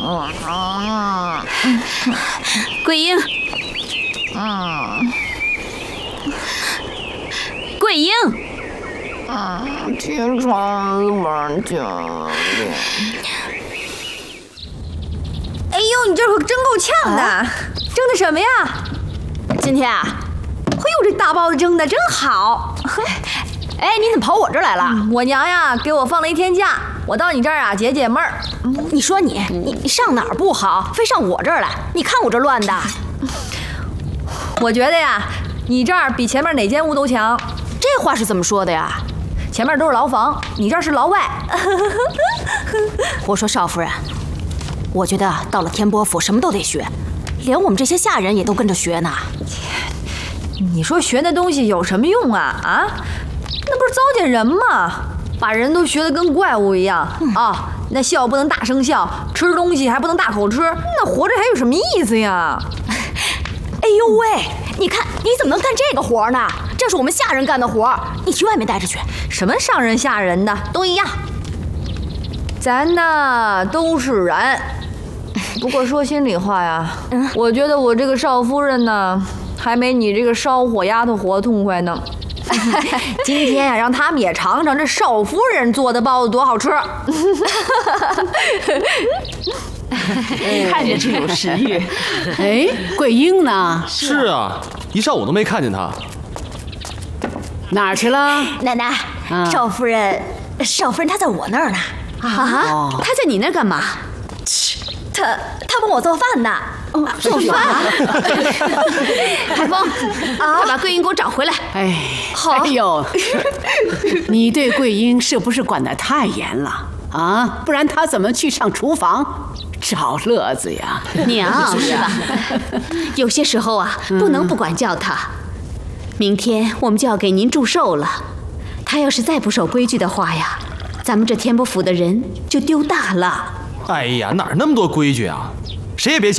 桂英，桂英， 起床吧，教练。 哎呦，你这会真够呛的，蒸的什么呀？ 今天啊， 哎呦，这大包子蒸的真好。 哎，你怎么跑我这儿来了？ 我娘呀，给我放了1天假，我到你这儿啊解解闷儿。 你说你上哪儿不好，非上我这儿来？你看我这乱的。 我觉得呀，你这儿比前面哪间屋都强。 这话是怎么说的呀？ 前面都是牢房，你这儿是牢外。 我说少夫人，我觉得到了天波府什么都得学，连我们这些下人也都跟着学呢。 你说学那东西有什么用啊？啊，那不是糟践人吗？把人都学得跟怪物一样啊！那笑不能大声笑，吃东西还不能大口吃，那活着还有什么意思呀？ 哎呦喂，你看你怎么能干这个活呢？这是我们下人干的活，你去外面待着去。 什么上人下人的都一样，咱呢都是人。不过说心里话呀，我觉得我这个少夫人呢，还没你这个烧火丫头活痛快呢。今天呀，让他们也尝尝这少夫人做的包子多好吃。 看着就有食欲。 哎，桂英呢？ 是啊，一上午都没看见她。 哪儿去了？ 奶奶，少夫人她在我那儿呢。 啊，她在你那儿干嘛？ 她帮我做饭呢。 做饭？海峰，快把桂英给我找回来。 哎， 好。 哎呦，你对桂英是不是管得太严了啊？不然她怎么去上厨房找乐子呀？ 娘是吧？有些时候啊，不能不管教她。明天我们就要给您祝寿了，她要是再不守规矩的话呀，咱们这天波府的人就丢大了。 哎呀，哪儿那么多规矩啊？谁也别